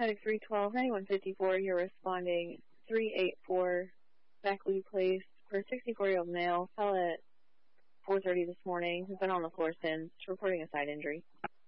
Medic 312, 9154, you're responding 384 Beckley Place for a 64-year-old male, fell at 4:30 this morning, has been on the floor since, reporting a side injury.